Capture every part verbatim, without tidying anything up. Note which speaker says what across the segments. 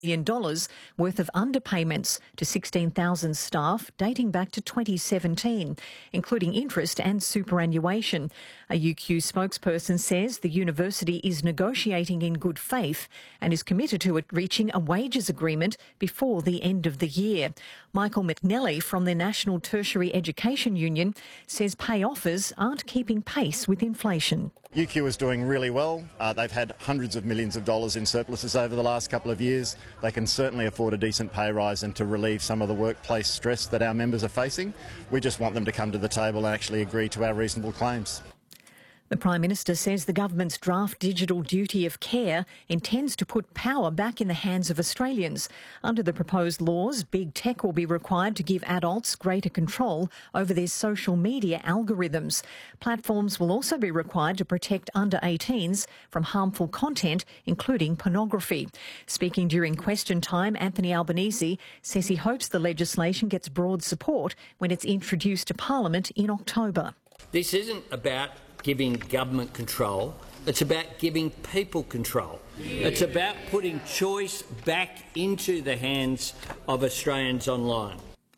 Speaker 1: million dollars worth of underpayments to sixteen thousand staff dating back to twenty seventeen, including interest and superannuation. A U Q spokesperson says the university is negotiating in good faith and is committed to it reaching a wages agreement before the end of the year. Michael McNelly from the National Tertiary Education Union says pay offers aren't keeping pace with inflation.
Speaker 2: U Q is doing really well. Uh, they've had hundreds of millions of dollars in surpluses over the last couple of years. They can certainly afford a decent pay rise and to relieve some of the workplace stress that our members are facing. We just want them to come to the table and actually agree to our reasonable claims.
Speaker 1: The Prime Minister says the government's draft digital duty of care intends to put power back in the hands of Australians. Under the proposed laws, big tech will be required to give adults greater control over their social media algorithms. Platforms will also be required to protect under eighteens from harmful content, including pornography. Speaking during question time, Anthony Albanese says he hopes the legislation gets broad support when it's introduced to Parliament in October.
Speaker 3: This isn't about giving government control, it's about giving people control. Yeah. It's about putting choice back into the hands of Australians online.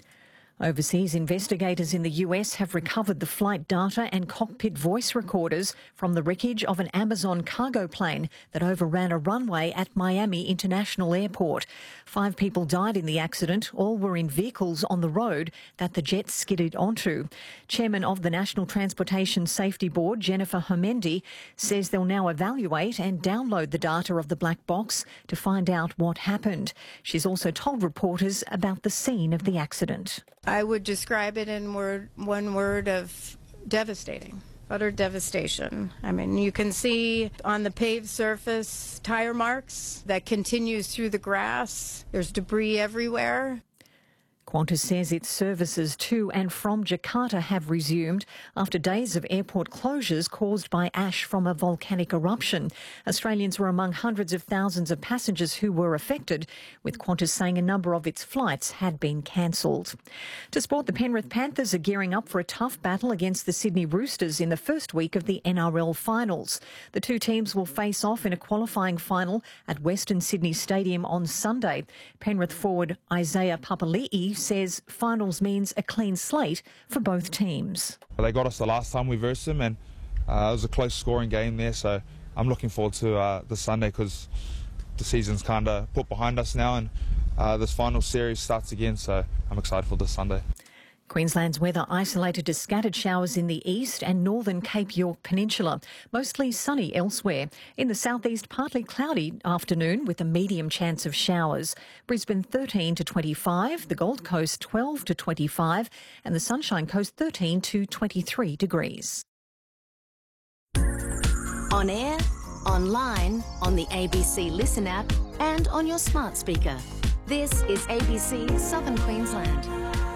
Speaker 1: Overseas investigators in the U S have recovered the flight data and cockpit voice recorders from the wreckage of an Amazon cargo plane that overran a runway at Miami International Airport. Five people died in the accident. All were in vehicles on the road that the jet skidded onto. Chairman of the National Transportation Safety Board, Jennifer Homendy, says they'll now evaluate and download the data of the black box to find out what happened. She's also told reporters about the scene of the accident.
Speaker 4: I would describe it in word, one word of devastating, utter devastation. I mean, you can see on the paved surface tire marks that continues through the grass. There's debris everywhere.
Speaker 1: Qantas says its services to and from Jakarta have resumed after days of airport closures caused by ash from a volcanic eruption. Australians were among hundreds of thousands of passengers who were affected, with Qantas saying a number of its flights had been cancelled. To sport, the Penrith Panthers are gearing up for a tough battle against the Sydney Roosters in the first week of the N R L finals. The two teams will face off in a qualifying final at Western Sydney Stadium on Sunday. Penrith forward Isaiah Papali'i says finals means a clean slate for both teams.
Speaker 5: They got us the last time we versed them, and uh, it was a close scoring game there, so I'm looking forward to uh, the Sunday because the season's kind of put behind us now, and uh, this final series starts again, so I'm excited for this Sunday.
Speaker 1: Queensland's weather isolated to scattered showers in the east and northern Cape York Peninsula. Mostly sunny elsewhere. In the southeast, partly cloudy afternoon with a medium chance of showers. Brisbane thirteen to twenty-five, the Gold Coast twelve to twenty-five and the Sunshine Coast thirteen to twenty-three degrees.
Speaker 6: On air, online, on the A B C Listen app and on your smart speaker. This is A B C Southern Queensland.